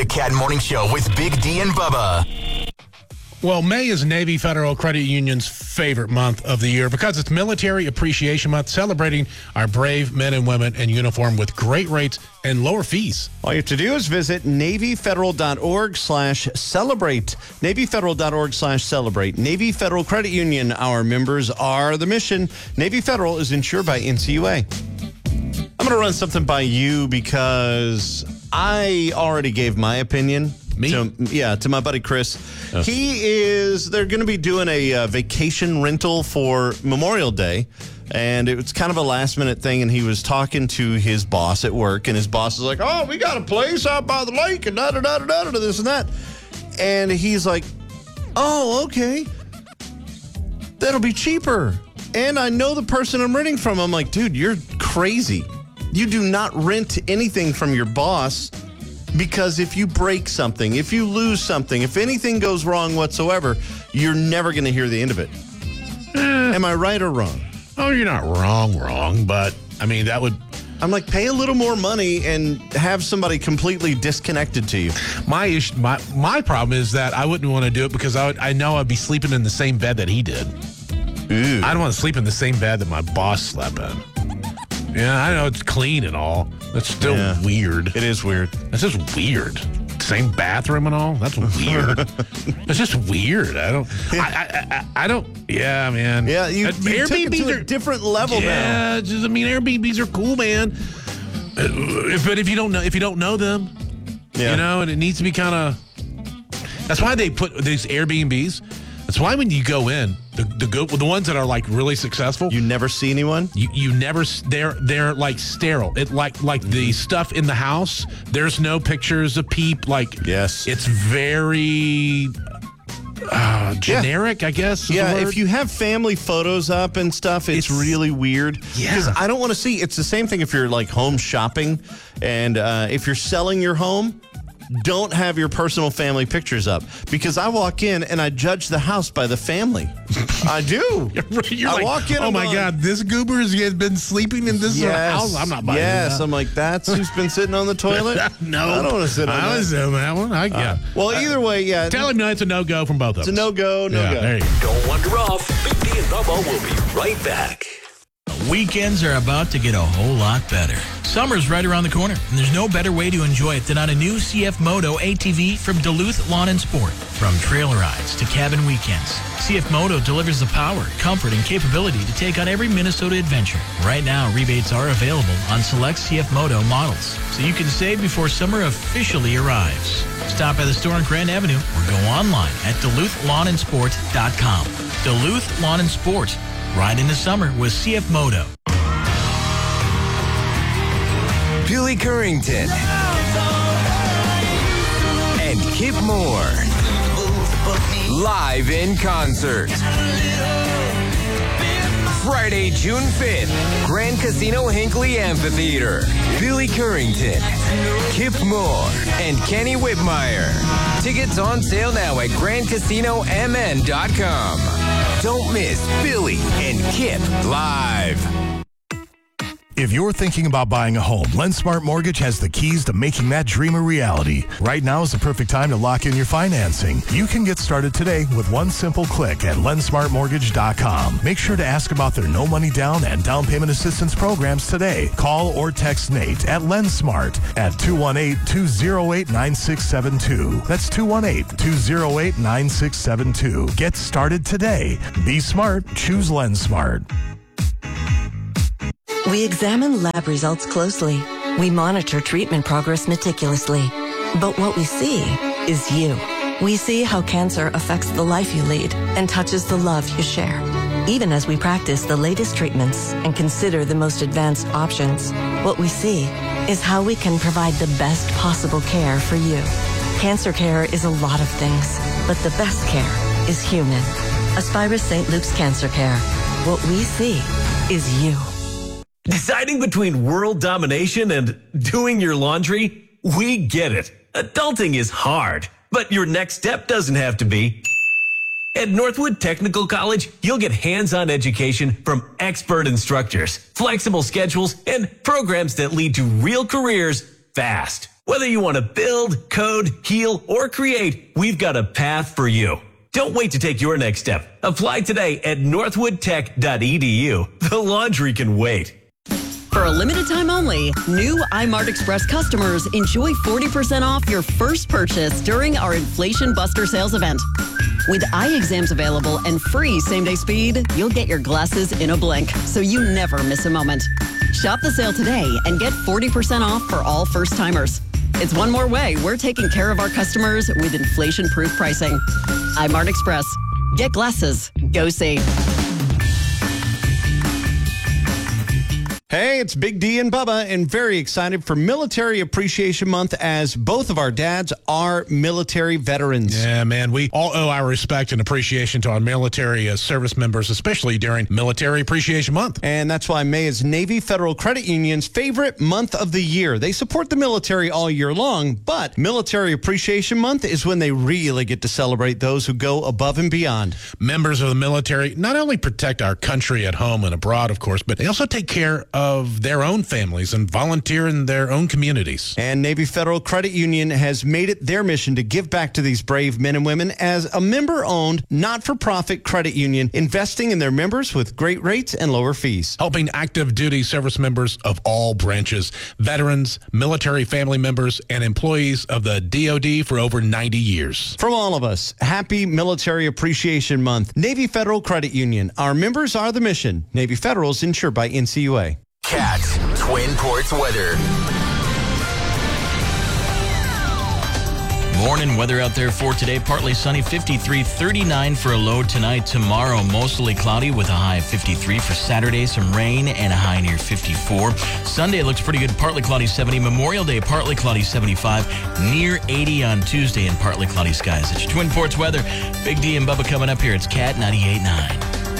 The Cat Morning Show with Big D and Bubba. Well, May is Navy Federal Credit Union's favorite month of the year because it's Military Appreciation Month, celebrating our brave men and women in uniform with great rates and lower fees. All you have to do is visit NavyFederal.org/celebrate. NavyFederal.org/celebrate. Navy Federal Credit Union, our members are the mission. Navy Federal is insured by NCUA. I'm going to run something by you because I already gave my opinion. To my buddy Chris. Oh. They're going to be doing a vacation rental for Memorial Day, and it was kind of a last minute thing, and he was talking to his boss at work, and his boss is like, oh, we got a place out by the lake, and this and that. And he's like, oh, okay. That'll be cheaper. And I know the person I'm renting from. I'm like, dude, you're crazy. You do not rent anything from your boss. Because if you break something, if you lose something, if anything goes wrong whatsoever, you're never going to hear the end of it. Am I right or wrong? Oh, you're not wrong, but I mean, that would... I'm like, pay a little more money and have somebody completely disconnected to you. My problem is that I wouldn't want to do it because I know I'd be sleeping in the same bed that he did. Ooh. I don't want to sleep in the same bed that my boss slept in. Yeah, I know it's clean and all. That's still weird. It is weird. That's just weird. Same bathroom and all. That's weird. It's just weird. I don't. Yeah, man. Yeah, you Airbnbs took it to a different level now. Yeah, Airbnbs are cool, man. But if you don't know them, and it needs to be kind of. That's why they put these Airbnbs. That's why when you go in, the ones that are like really successful, you never see anyone. You never. They're like sterile. It like the stuff in the house. There's no pictures of peep. Yes, it's very generic, I guess. Yeah, if you have family photos up and stuff, it's really weird. Yeah, because I don't want to see. It's the same thing if you're like home shopping, and if you're selling your home. Don't have your personal family pictures up because I walk in and I judge the house by the family. I do. I walk in. Oh my God, this goober has been sleeping in this house. I'm not buying that. I'm like, that's who's been sitting on the toilet. No, I don't want to sit on that. I was on that one. Well, either way, Tell him it's a no go from both of us. It's a no go. There you go. Don't wander off. Big D and Bubba will be right back. Weekends are about to get a whole lot better. Summer's right around the corner, and there's no better way to enjoy it than on a new CF Moto ATV from Duluth Lawn and Sport. From trail rides to cabin weekends, CF Moto delivers the power, comfort, and capability to take on every Minnesota adventure. Right now, rebates are available on select CF Moto models, so you can save before summer officially arrives. Stop by the store on Grand Avenue or go online at DuluthLawnandSport.com. Duluth Lawn and Sport. Ride into summer with CF Moto. Billy Currington and Kip Moore live in concert. Friday, June 5th, Grand Casino Hinckley Amphitheater. Billy Currington, Kip Moore, and Kenny Whitmire. Tickets on sale now at GrandCasinoMN.com. Don't miss Billy and Kip live. If you're thinking about buying a home, LendSmart Mortgage has the keys to making that dream a reality. Right now is the perfect time to lock in your financing. You can get started today with one simple click at LendSmartMortgage.com. Make sure to ask about their no money down and down payment assistance programs today. Call or text Nate at LendSmart at 218-208-9672. That's 218-208-9672. Get started today. Be smart. Choose LendSmart. We examine lab results closely. We monitor treatment progress meticulously. But what we see is you. We see how cancer affects the life you lead and touches the love you share. Even as we practice the latest treatments and consider the most advanced options, what we see is how we can provide the best possible care for you. Cancer care is a lot of things, but the best care is human. Aspirus St. Luke's Cancer Care. What we see is you. Deciding between world domination and doing your laundry? We get it. Adulting is hard, but your next step doesn't have to be. At Northwood Technical College, you'll get hands-on education from expert instructors, flexible schedules, and programs that lead to real careers fast. Whether you want to build, code, heal, or create, we've got a path for you. Don't wait to take your next step. Apply today at northwoodtech.edu. The laundry can wait. For a limited time only, new iMart Express customers enjoy 40% off your first purchase during our Inflation Buster sales event. With eye exams available and free same-day speed, you'll get your glasses in a blink, so you never miss a moment. Shop the sale today and get 40% off for all first-timers. It's one more way we're taking care of our customers with inflation-proof pricing. iMart Express. Get glasses. Go see. Hey, it's Big D and Bubba, and very excited for Military Appreciation Month as both of our dads are military veterans. Yeah, man, we all owe our respect and appreciation to our military service members, especially during Military Appreciation Month. And that's why May is Navy Federal Credit Union's favorite month of the year. They support the military all year long, but Military Appreciation Month is when they really get to celebrate those who go above and beyond. Members of the military not only protect our country at home and abroad, of course, but they also take care of their own families and volunteer in their own communities. And Navy Federal Credit Union has made it their mission to give back to these brave men and women as a member-owned, not-for-profit credit union, investing in their members with great rates and lower fees. Helping active duty service members of all branches, veterans, military family members, and employees of the DoD for over 90 years. From all of us, happy Military Appreciation Month. Navy Federal Credit Union. Our members are the mission. Navy Federal is insured by NCUA. Cat Twin Ports weather. Morning weather out there for today. Partly sunny, 53, 39 for a low tonight. Tomorrow, mostly cloudy with a high of 53. For Saturday, some rain and a high near 54. Sunday looks pretty good. Partly cloudy, 70. Memorial Day, partly cloudy, 75. Near 80 on Tuesday and partly cloudy skies. It's your Twin Ports weather. Big D and Bubba coming up here. It's Cat 98.9.